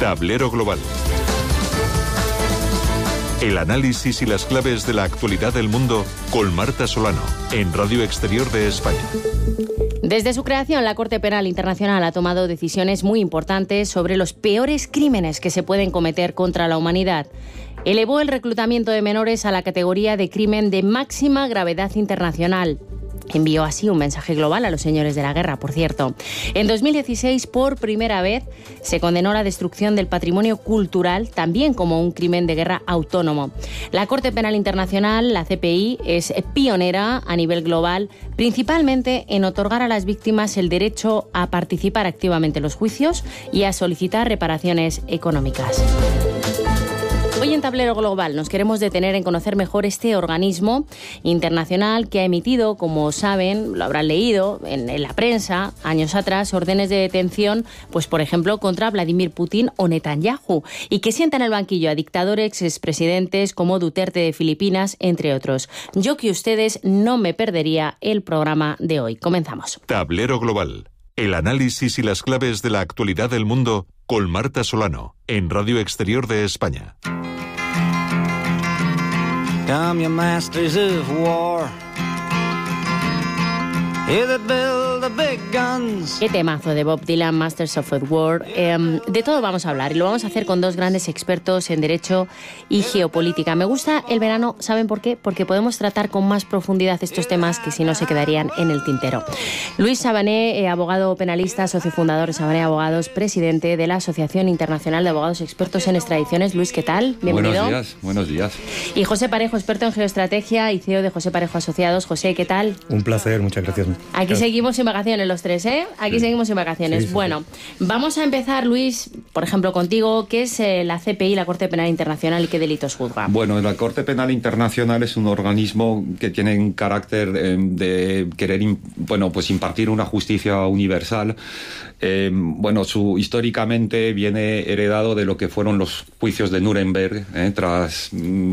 Tablero Global. El análisis y las claves de la actualidad del mundo con Marta Solano, en Radio Exterior de España. Desde su creación, la Corte Penal Internacional ha tomado decisiones muy importantes sobre los peores crímenes que se pueden cometer contra la humanidad. Elevó el reclutamiento de menores a la categoría de crimen de máxima gravedad internacional. Envió así un mensaje global a los señores de la guerra, por cierto. En 2016, por primera vez, se condenó la destrucción del patrimonio cultural también como un crimen de guerra autónomo. La Corte Penal Internacional, la CPI, es pionera a nivel global, principalmente en otorgar a las víctimas el derecho a participar activamente en los juicios y a solicitar reparaciones económicas. Hoy en Tablero Global nos queremos detener en conocer mejor este organismo internacional que ha emitido, como saben, lo habrán leído en la prensa, años atrás, órdenes de detención, pues por ejemplo, contra Vladimir Putin o Netanyahu, y que sienta en el banquillo a dictadores, expresidentes como Duterte de Filipinas, entre otros. Yo que ustedes no me perdería el programa de hoy. Comenzamos. Tablero Global. El análisis y las claves de la actualidad del mundo con Marta Solano, en Radio Exterior de España. Come, you masters of war. You that build the big guns. Qué temazo de Bob Dylan, Masters of War. De todo vamos a hablar y lo vamos a hacer con dos grandes expertos en Derecho y Geopolítica. Me gusta el verano, ¿saben por qué? Porque podemos tratar con más profundidad estos temas que si no se quedarían en el tintero. Luis Sabané, abogado penalista, socio fundador de Sabané Abogados, presidente de la Asociación Internacional de Abogados Expertos en Extradiciones. Luis, ¿qué tal? Bienvenido. Buenos días. Y José Parejo, experto en geoestrategia y CEO de José Parejo Asociados. José, ¿qué tal? Un placer, muchas gracias. Aquí seguimos sin vacaciones los tres, ¿eh? Aquí seguimos sin vacaciones. Sí. Bueno, vamos a empezar, Luis, por ejemplo, contigo. ¿Qué es la CPI, la Corte Penal Internacional, y qué delitos juzga? Bueno, la Corte Penal Internacional es un organismo que tiene un carácter de querer impartir una justicia universal. Históricamente viene heredado de lo que fueron los juicios de Nuremberg, tras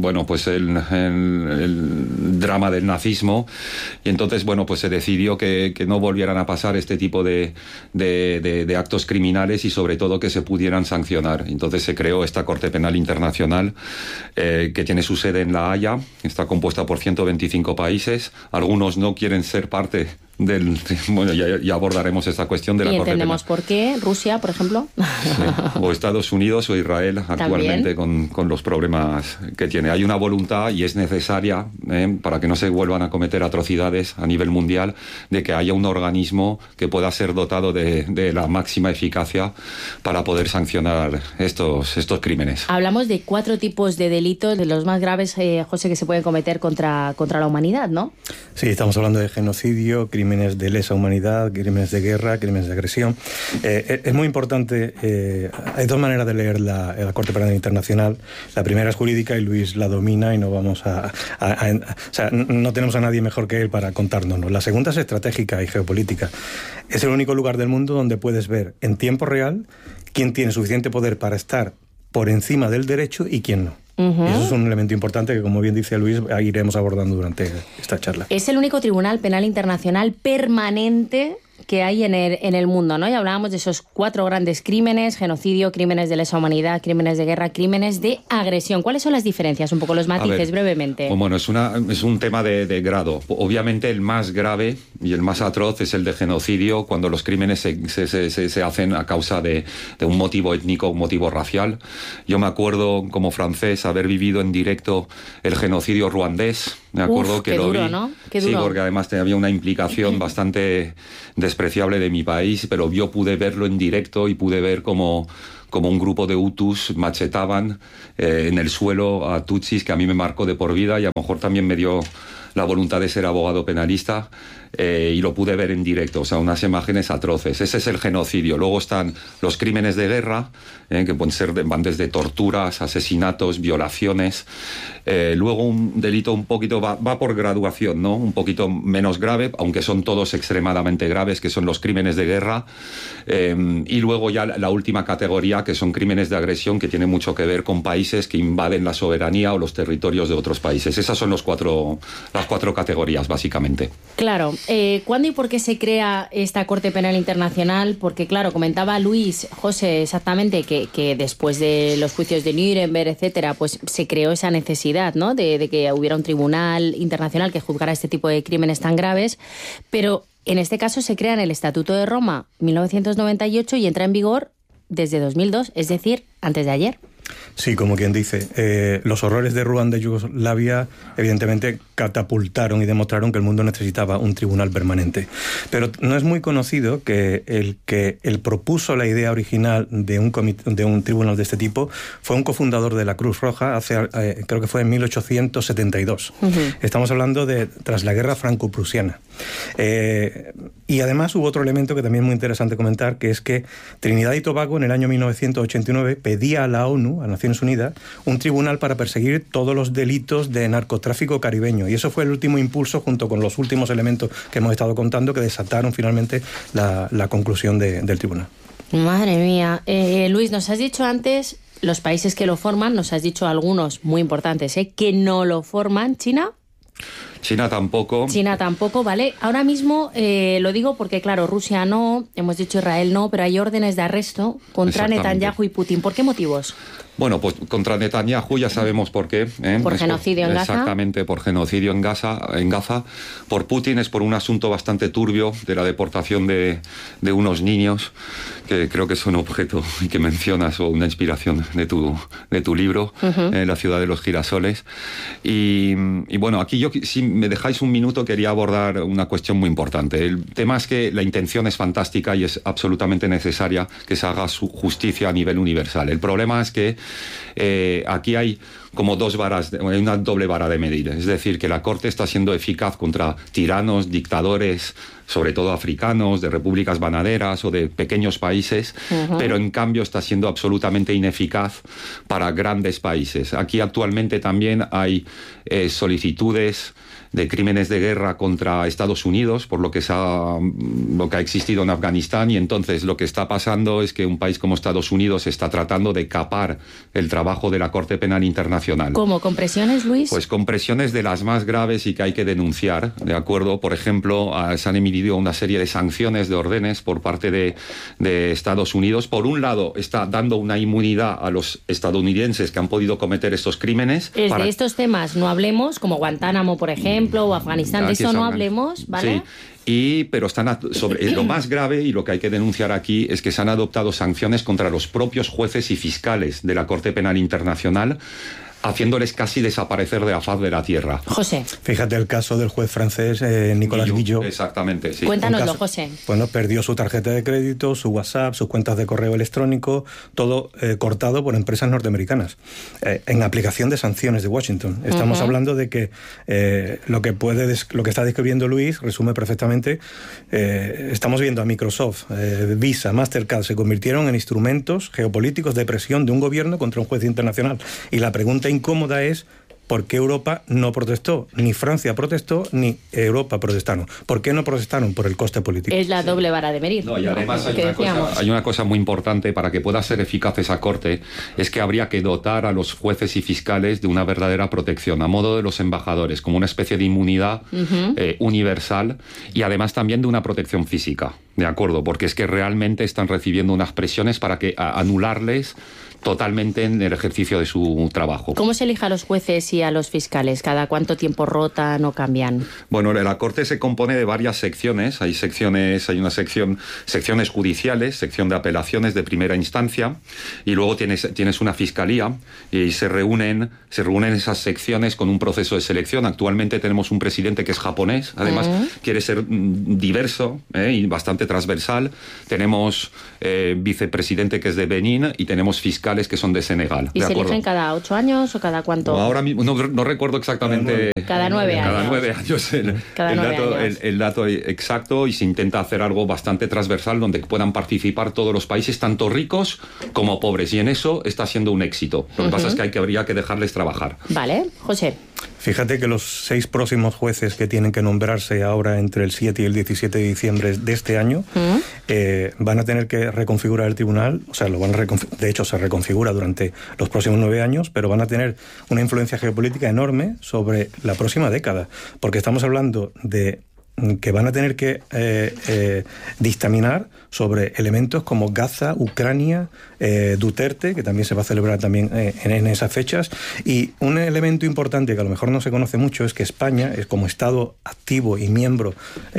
el drama del nazismo, y entonces se decidió que no volvieran a pasar este tipo de actos criminales y sobre todo que se pudieran sancionar. Entonces se creó esta Corte Penal Internacional que tiene su sede en La Haya, está compuesta por 125 países, algunos no quieren ser parte ya abordaremos esta cuestión de la Corte Penal. Y entendemos por qué. Rusia, por ejemplo. Sí. O Estados Unidos o Israel actualmente con los problemas que tiene. Hay una voluntad y es necesaria, para que no se vuelvan a cometer atrocidades a nivel mundial, de que haya un organismo que pueda ser dotado de la máxima eficacia para poder sancionar estos crímenes. Hablamos de 4 tipos de delitos, de los más graves, José, que se pueden cometer contra la humanidad, ¿no? Sí, estamos hablando de genocidio, crímenes de lesa humanidad, crímenes de guerra, crímenes de agresión. Es muy importante, hay dos maneras de leer la Corte Penal Internacional. La primera es jurídica y Luis la domina y no vamos no tenemos a nadie mejor que él para contárnoslo. La segunda es estratégica y geopolítica. Es el único lugar del mundo donde puedes ver en tiempo real quién tiene suficiente poder para estar por encima del derecho y quién no. Uh-huh. Y eso es un elemento importante que, como bien dice Luis, iremos abordando durante esta charla. Es el único tribunal penal internacional permanente que hay en el mundo, ¿no? Ya hablábamos de esos 4 grandes crímenes: genocidio, crímenes de lesa humanidad, crímenes de guerra, crímenes de agresión. ¿Cuáles son las diferencias? Un poco los matices, brevemente. Bueno, es un tema de grado. Obviamente el más grave y el más atroz es el de genocidio, cuando los crímenes se hacen a causa de un motivo étnico, un motivo racial. Yo me acuerdo, como francés, haber vivido en directo el genocidio ruandés. Me acuerdo que lo vi. ¿No? Qué duro. Sí, porque además había una implicación bastante despreciable de mi país, pero yo pude verlo en directo y pude ver cómo un grupo de Hutus machetaban en el suelo a Tutsis, que a mí me marcó de por vida y a lo mejor también me dio la voluntad de ser abogado penalista, y lo pude ver en directo, o sea, unas imágenes atroces. Ese es el genocidio. Luego están los crímenes de guerra, que van desde torturas, asesinatos, violaciones. Luego un delito un poquito va por graduación, ¿no? Un poquito menos grave, aunque son todos extremadamente graves, que son los crímenes de guerra. Y luego ya la última categoría guerrilla, que son crímenes de agresión que tienen mucho que ver con países que invaden la soberanía o los territorios de otros países. Esas son las cuatro categorías, básicamente. Claro. ¿Cuándo y por qué se crea esta Corte Penal Internacional? Porque, claro, comentaba Luis, José, exactamente, que después de los juicios de Nuremberg, etcétera, pues se creó esa necesidad, ¿no?, de que hubiera un tribunal internacional que juzgara este tipo de crímenes tan graves. Pero en este caso se crea en el Estatuto de Roma 1998 y entra en vigor desde 2002, es decir, antes de ayer. Sí, como quien dice, los horrores de Ruanda y Yugoslavia evidentemente catapultaron y demostraron que el mundo necesitaba un tribunal permanente. Pero no es muy conocido que el propuso la idea original de un tribunal de este tipo fue un cofundador de la Cruz Roja, creo que fue en 1872. Uh-huh. Estamos hablando de tras la guerra franco-prusiana. Y además hubo otro elemento que también es muy interesante comentar, que es que Trinidad y Tobago en el año 1989 pedía a la ONU, a Naciones Unidas, un tribunal para perseguir todos los delitos de narcotráfico caribeño. Y eso fue el último impulso, junto con los últimos elementos que hemos estado contando, que desataron finalmente la conclusión del tribunal. Madre mía. Luis, nos has dicho antes los países que lo forman, nos has dicho algunos muy importantes, que no lo forman. ¿China? China tampoco. China tampoco, ¿vale? Ahora mismo lo digo porque, claro, Rusia no, hemos dicho Israel no, pero hay órdenes de arresto contra Netanyahu y Putin. ¿Por qué motivos? Bueno, pues contra Netanyahu ya sabemos por qué. Por genocidio en Gaza. Exactamente, por genocidio en Gaza. Por Putin es por un asunto bastante turbio de la deportación de unos niños, que creo que son objeto y que mencionas, o una inspiración de tu libro, uh-huh. La ciudad de los girasoles. Y bueno, aquí yo, si me dejáis un minuto, quería abordar una cuestión muy importante. El tema es que la intención es fantástica y es absolutamente necesaria que se haga su justicia a nivel universal. El problema es que aquí hay como hay una doble vara de medir. Es decir, que la Corte está siendo eficaz contra tiranos, dictadores, sobre todo africanos, de repúblicas bananeras o de pequeños países, uh-huh. pero en cambio está siendo absolutamente ineficaz para grandes países. Aquí actualmente también hay solicitudes de crímenes de guerra contra Estados Unidos por lo que ha existido en Afganistán, y entonces lo que está pasando es que un país como Estados Unidos está tratando de capar el trabajo de la Corte Penal Internacional. ¿Cómo? ¿Con presiones, Luis? Pues con presiones de las más graves y que hay que denunciar, ¿de acuerdo? Por ejemplo, se han emitido una serie de sanciones, de órdenes por parte de Estados Unidos. Por un lado, está dando una inmunidad a los estadounidenses que han podido cometer estos crímenes. De estos temas no hablemos, como Guantánamo, por ejemplo, o Afganistán, de eso no hablemos, ¿vale? Sí. Pero están sobre lo más grave, y lo que hay que denunciar aquí es que se han adoptado sanciones contra los propios jueces y fiscales de la Corte Penal Internacional, haciéndoles casi desaparecer de la faz de la tierra. José. Fíjate el caso del juez francés Nicolas Guillot. Exactamente, sí. Cuéntanoslo, José. Bueno, perdió su tarjeta de crédito, su WhatsApp, sus cuentas de correo electrónico, todo cortado por empresas norteamericanas, en aplicación de sanciones de Washington. Estamos uh-huh. hablando de que lo que está describiendo Luis resume perfectamente. Estamos viendo a Microsoft, Visa, Mastercard se convirtieron en instrumentos geopolíticos de presión de un gobierno contra un juez internacional. Y la pregunta incómoda es: ¿por qué Europa no protestó? Ni Francia protestó, ni Europa protestaron. ¿Por qué no protestaron? Por el coste político. Es la doble vara de medir. No, y además hay una cosa muy importante para que pueda ser eficaz esa Corte, es que habría que dotar a los jueces y fiscales de una verdadera protección, a modo de los embajadores, como una especie de inmunidad uh-huh. Universal, y además también de una protección física, ¿de acuerdo? Porque es que realmente están recibiendo unas presiones para que anularles totalmente en el ejercicio de su trabajo. ¿Cómo se elige a los jueces y a los fiscales? ¿Cada cuánto tiempo rotan o cambian? Bueno, la Corte se compone de varias secciones. Hay secciones judiciales, sección de apelaciones de primera instancia, y luego tienes una fiscalía, y se reúnen esas secciones con un proceso de selección. Actualmente tenemos un presidente que es japonés, además quiere ser diverso y bastante transversal. Tenemos vicepresidente que es de Benín, y tenemos fiscales que son de Senegal. ¿Y se eligen cada 8 años o cada cuánto? Ahora mismo no recuerdo exactamente. Cada 9 años. Cada 9 años el dato exacto, y se intenta hacer algo bastante transversal donde puedan participar todos los países, tanto ricos como pobres, y en eso está siendo un éxito. Lo que pasa es que habría que dejarles trabajar. Vale, José. Fíjate que los 6 próximos jueces que tienen que nombrarse ahora entre el 7 y el 17 de diciembre de este año van a tener que reconfigurar el tribunal, o sea, de hecho se reconfigura durante los próximos 9 años, pero van a tener una influencia geopolítica enorme sobre la próxima década, porque estamos hablando de que van a tener que dictaminar sobre elementos como Gaza, Ucrania, Duterte, que también se va a celebrar también en esas fechas. Y un elemento importante que a lo mejor no se conoce mucho es que España, como Estado activo y miembro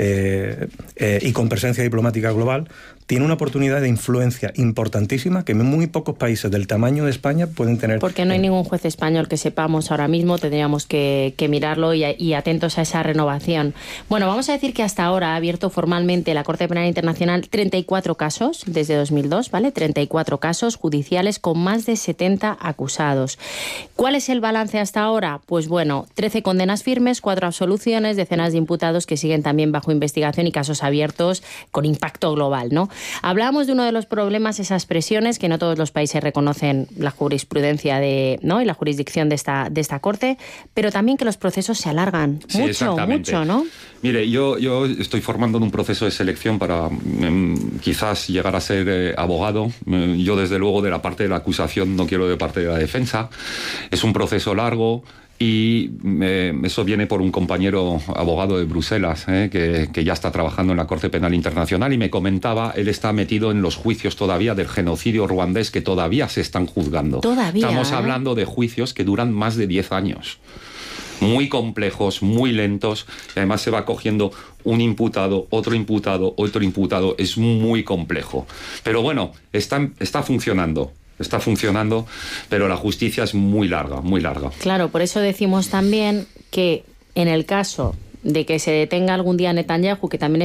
y con presencia diplomática global, tiene una oportunidad de influencia importantísima que muy pocos países del tamaño de España pueden tener. Porque no hay ningún juez español que sepamos ahora mismo, tendríamos que mirarlo y atentos a esa renovación. Bueno, vamos a decir que hasta ahora ha abierto formalmente la Corte Penal Internacional 34 casos desde 2002, ¿vale? 34 casos judiciales con más de 70 acusados. ¿Cuál es el balance hasta ahora? Pues bueno, 13 condenas firmes, 4 absoluciones, decenas de imputados que siguen también bajo investigación y casos abiertos con impacto global, ¿no? Hablábamos de uno de los problemas, esas presiones, que no todos los países reconocen la jurisprudencia y la jurisdicción de esta Corte, pero también que los procesos se alargan mucho, ¿no? Mire, yo estoy formando en un proceso de selección para quizás llegar a ser abogado. Yo, desde luego, de la parte de la acusación no quiero de parte de la defensa. Es un proceso largo. Y eso viene por un compañero abogado de Bruselas, que ya está trabajando en la Corte Penal Internacional, y me comentaba, él está metido en los juicios todavía del genocidio ruandés que todavía se están juzgando. Estamos hablando de juicios que duran más de 10 años. Muy complejos, muy lentos, y además se va cogiendo un imputado, otro imputado, otro imputado. Es muy complejo. Pero bueno, está funcionando. Está funcionando, pero la justicia es muy larga, muy larga. Claro, por eso decimos también que en el caso de que se detenga algún día Netanyahu, que también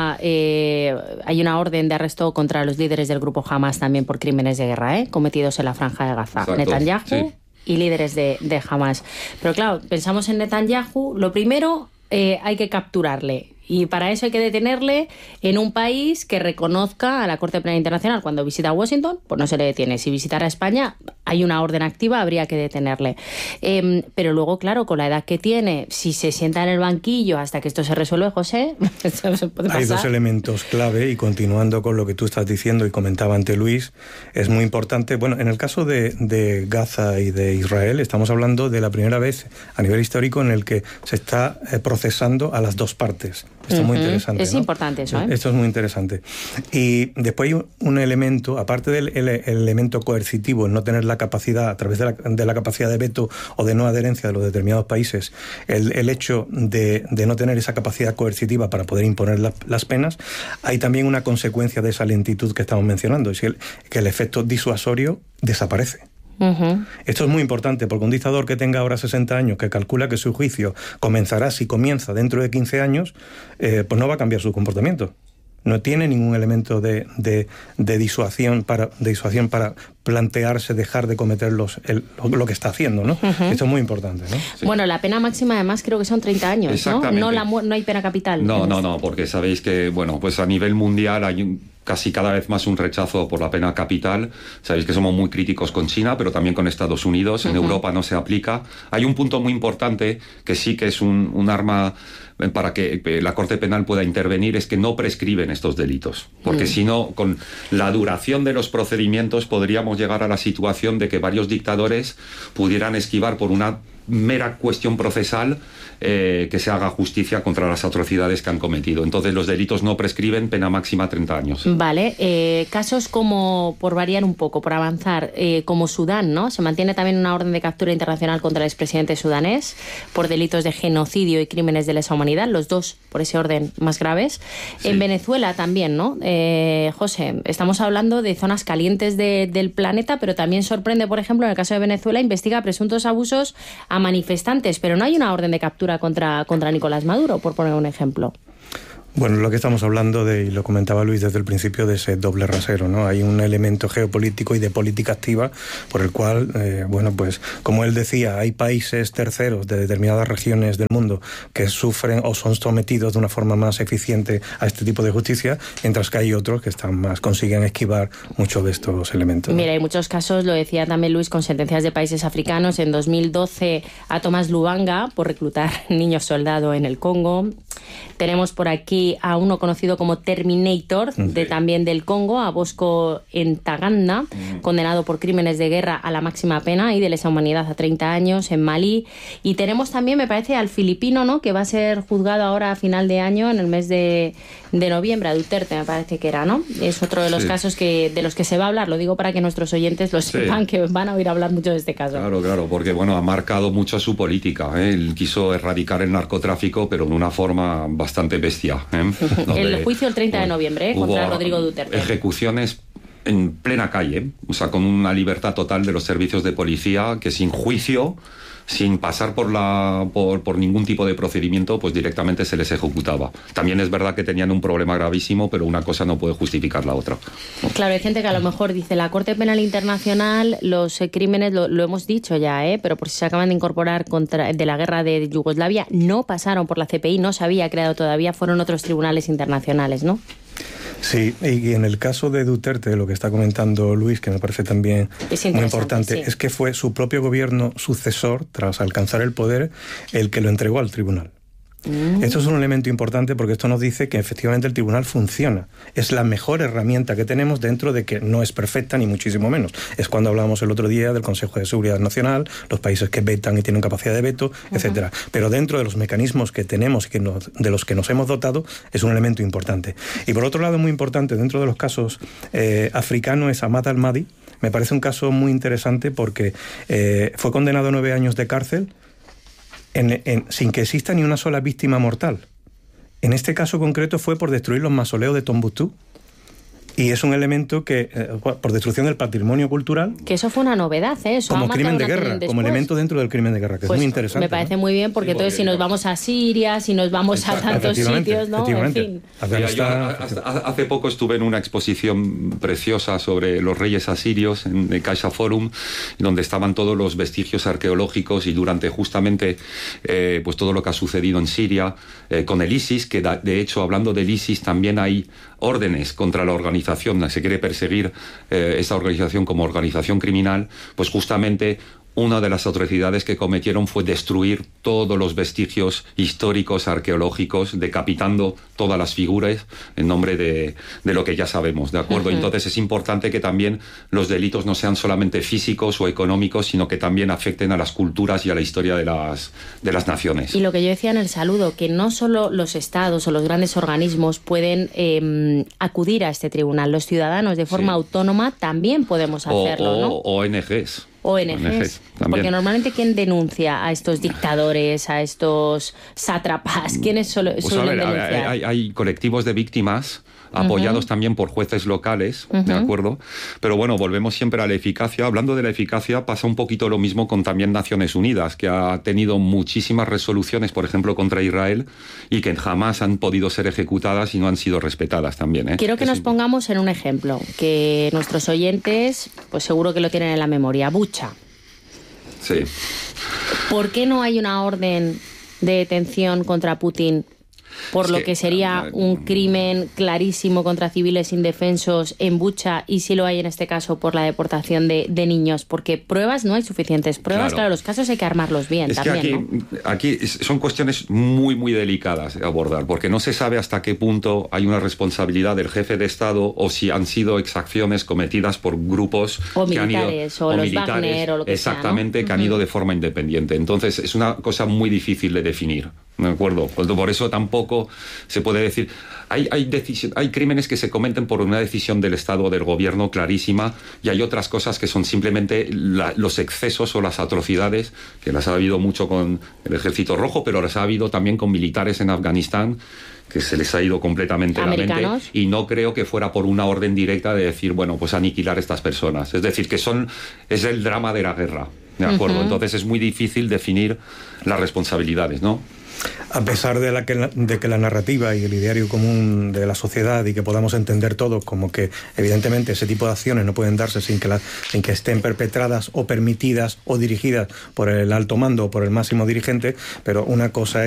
hay una orden de arresto contra los líderes del grupo Hamas también por crímenes de guerra, cometidos en la Franja de Gaza. Exacto. Netanyahu Sí. Y líderes de Hamas. Pero claro, pensamos en Netanyahu, lo primero hay que capturarle. Y para eso hay que detenerle en un país que reconozca a la Corte Penal Internacional. Cuando visita Washington, pues no se le detiene. Si visitara España, hay una orden activa, habría que detenerle. Pero luego, claro, con la edad que tiene, si se sienta en el banquillo hasta que esto se resuelve, José, eso se puede pasar. Hay 2 elementos clave, y continuando con lo que tú estás diciendo y comentaba ante Luis, es muy importante. Bueno, en el caso de Gaza y de Israel, estamos hablando de la primera vez a nivel histórico en el que se está procesando a las 2 partes. Esto es muy interesante. Es importante eso, Esto es muy interesante. Y después hay un elemento, aparte del elemento coercitivo, el no tener la capacidad, a través de la capacidad de veto o de no adherencia de los determinados países, el hecho de no tener esa capacidad coercitiva para poder imponer las penas, hay también una consecuencia de esa lentitud que estamos mencionando, es que el efecto disuasorio desaparece. Esto es muy importante, porque un dictador que tenga ahora 60 años, que calcula que su juicio comenzará, si comienza, dentro de 15 años, pues no va a cambiar su comportamiento. No tiene ningún elemento de disuasión para plantearse dejar de cometer lo que está haciendo, ¿no? Esto es muy importante, ¿no? Sí. Bueno, la pena máxima además creo que son 30 años, Exactamente. No hay pena capital. No, porque sabéis que, bueno, pues a nivel mundial hay casi cada vez más un rechazo por la pena capital. Sabéis que somos muy críticos con China, pero también con Estados Unidos. En Europa no se aplica. Hay un punto muy importante que sí que es un arma para que la Corte Penal pueda intervenir, es que no prescriben estos delitos. Porque si no, con la duración de los procedimientos podríamos llegar a la situación de que varios dictadores pudieran esquivar por una mera cuestión procesal que se haga justicia contra las atrocidades que han cometido. Entonces los delitos no prescriben, pena máxima 30 años. Vale, casos como, por variar un poco, por avanzar, como Sudán, ¿no? Se mantiene también una orden de captura internacional contra el expresidente sudanés por delitos de genocidio y crímenes de lesa humanidad, los 2 por ese orden más graves. Sí. En Venezuela también, ¿no? José, estamos hablando de zonas calientes del planeta, pero también sorprende, por ejemplo, en el caso de Venezuela, investiga presuntos abusos a manifestantes, pero no hay una orden de captura contra Nicolás Maduro, por poner un ejemplo. Bueno, lo que estamos hablando de, y lo comentaba Luis desde el principio, de ese doble rasero, ¿no? Hay un elemento geopolítico y de política activa por el cual, pues como él decía, hay países terceros de determinadas regiones del mundo que sufren o son sometidos de una forma más eficiente a este tipo de justicia, mientras que hay otros que consiguen esquivar muchos de estos elementos, ¿no? Mira, hay muchos casos, lo decía también Luis, con sentencias de países africanos. En 2012 a Thomas Lubanga por reclutar niños soldado en el Congo. Tenemos por aquí a uno conocido como Terminator, también del Congo, a Bosco Ntaganda, condenado por crímenes de guerra a la máxima pena y de lesa humanidad a 30 años en Malí. Y tenemos también, me parece, al filipino, ¿no?, que va a ser juzgado ahora a final de año, en el mes de noviembre, a Duterte, me parece que era, ¿no? Es otro de los casos de los que se va a hablar. Lo digo para que nuestros oyentes lo sepan, que van a oír hablar mucho de este caso. Claro, porque ha marcado mucho su política, ¿eh? Él quiso erradicar el narcotráfico, pero de una forma bastante bestia, ¿eh? El juicio el 30 de noviembre contra Rodrigo Duterte. Ejecuciones en plena calle, o sea, con una libertad total de los servicios de policía, que sin juicio, sin pasar por ningún tipo de procedimiento, pues directamente se les ejecutaba. También es verdad que tenían un problema gravísimo, pero una cosa no puede justificar la otra. Claro, hay gente que a lo mejor dice, la Corte Penal Internacional, los crímenes, lo hemos dicho ya, pero por si se acaban de incorporar de la guerra de Yugoslavia, no pasaron por la CPI, no se había creado todavía, fueron otros tribunales internacionales, ¿no? Sí, y en el caso de Duterte, lo que está comentando Luis, que me parece también muy importante, es que fue su propio gobierno sucesor, tras alcanzar el poder, el que lo entregó al tribunal. Esto es un elemento importante porque esto nos dice que efectivamente el tribunal funciona. Es la mejor herramienta que tenemos, dentro de que no es perfecta ni muchísimo menos. Es cuando hablábamos el otro día del Consejo de Seguridad Nacional, los países que vetan y tienen capacidad de veto, etcétera. Pero dentro de los mecanismos que tenemos y de los que nos hemos dotado, es un elemento importante. Y por otro lado, muy importante dentro de los casos africanos, es Ahmad Al-Mahdi. Me parece un caso muy interesante porque fue condenado a 9 años de cárcel sin que exista ni una sola víctima mortal. En este caso concreto fue por destruir los mausoleos de Tombuctú. Y es un elemento que, por destrucción del patrimonio cultural... Que eso fue una novedad, ¿eh? Eso como crimen de guerra, como elemento dentro del crimen de guerra, que pues es muy interesante. Me parece muy bien, porque entonces si nos vamos a Siria, si nos vamos a tantos sitios, ¿no? En fin. Hace poco estuve en una exposición preciosa sobre los reyes asirios en el Caixa Forum, donde estaban todos los vestigios arqueológicos y durante justamente pues todo lo que ha sucedido en Siria con el ISIS, que de hecho, hablando del ISIS, también hay órdenes contra la organización, se quiere perseguir esa organización como organización criminal, pues justamente una de las atrocidades que cometieron fue destruir todos los vestigios históricos, arqueológicos, decapitando todas las figuras en nombre de lo que ya sabemos, ¿de acuerdo? Entonces es importante que también los delitos no sean solamente físicos o económicos, sino que también afecten a las culturas y a la historia de las naciones. Y lo que yo decía en el saludo, que no solo los estados o los grandes organismos pueden acudir a este tribunal, los ciudadanos de forma autónoma también podemos hacerlo, ¿no? ONGs. ONGs, porque normalmente ¿quién denuncia a estos dictadores, a estos sátrapas? ¿Quiénes suelen denunciar? Hay colectivos de víctimas apoyados también por jueces locales, ¿de acuerdo? Pero bueno, volvemos siempre a la eficacia. Hablando de la eficacia, pasa un poquito lo mismo con también Naciones Unidas, que ha tenido muchísimas resoluciones, por ejemplo, contra Israel, y que jamás han podido ser ejecutadas y no han sido respetadas también, ¿eh? Quiero que nos pongamos en un ejemplo, que nuestros oyentes, pues seguro que lo tienen en la memoria. Bucha. Sí. ¿Por qué no hay una orden de detención contra Putin por lo que sería un crimen clarísimo contra civiles indefensos en Bucha, y si lo hay en este caso por la deportación de niños? Porque pruebas no hay suficientes pruebas, claro, los casos hay que armarlos bien es también, que aquí son cuestiones muy, muy delicadas de abordar, porque no se sabe hasta qué punto hay una responsabilidad del jefe de Estado o si han sido exacciones cometidas por grupos o que militares, han ido, o los Wagner o lo que exactamente, sea, ¿no? Que han ido de forma independiente. Entonces es una cosa muy difícil de definir. ¿De acuerdo? Por eso tampoco se puede decir... Hay crímenes que se cometen por una decisión del Estado o del gobierno clarísima, y hay otras cosas que son simplemente los excesos o las atrocidades, que las ha habido mucho con el Ejército Rojo, pero las ha habido también con militares en Afganistán, que se les ha ido completamente la mente, y no creo que fuera por una orden directa de decir, bueno, pues aniquilar a estas personas. Es decir, que es el drama de la guerra, ¿de acuerdo? Entonces es muy difícil definir las responsabilidades, ¿no? A pesar de que la narrativa y el ideario común de la sociedad y que podamos entender todos como que evidentemente ese tipo de acciones no pueden darse sin que estén perpetradas o permitidas o dirigidas por el alto mando o por el máximo dirigente, pero una cosa